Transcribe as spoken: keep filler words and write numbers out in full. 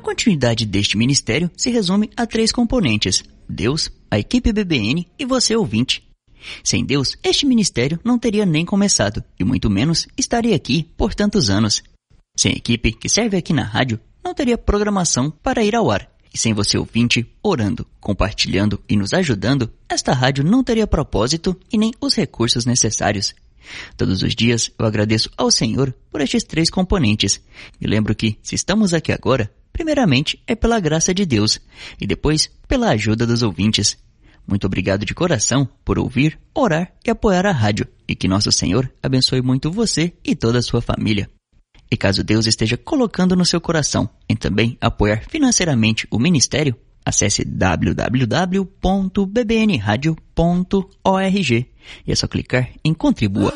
continuidade deste ministério se resume a três componentes: Deus, a equipe B B N e você ouvinte. Sem Deus, este ministério não teria nem começado, e muito menos estaria aqui por tantos anos. Sem a equipe que serve aqui na rádio, não teria programação para ir ao ar. E sem você ouvinte, orando, compartilhando e nos ajudando, esta rádio não teria propósito e nem os recursos necessários. Todos os dias eu agradeço ao Senhor por estes três componentes. E lembro que, se estamos aqui agora, primeiramente é pela graça de Deus e depois pela ajuda dos ouvintes. Muito obrigado de coração por ouvir, orar e apoiar a rádio, e que nosso Senhor abençoe muito você e toda a sua família. E caso Deus esteja colocando no seu coração em também apoiar financeiramente o ministério, acesse w w w ponto b b n radio ponto org e é só clicar em Contribua.